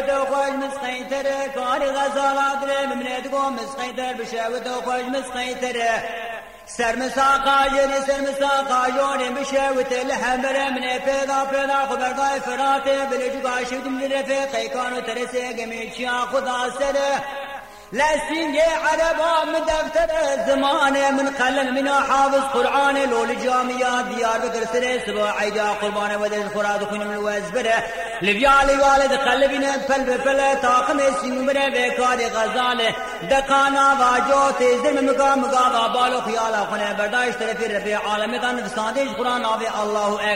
بشاوت خوش مسخيتر كاري غزالات ممنيت قوم مسخيتر بشاوت خوش مسخيتر سرمساقا جري سرمساقا جوني بشاوت الحمر من بيضا خبرداي فراتي بلجوقا شود من رفيقي كانوا ترسي قميشيا خدا سره لسنجي عربا من دفتر الزمان من قلن من حافظ قرآن لول جاميات ديار بكر سره سبا عيدا قربان ودرس خراد خون من الوزبره لبيالي والد قلبنا فل بفل طاقم السنمره بكار غزاله دقانا واجوت زلم مقام بالو خيالا خونه برداشت رفي رفي عالمتان فسادش قرآن آبي الله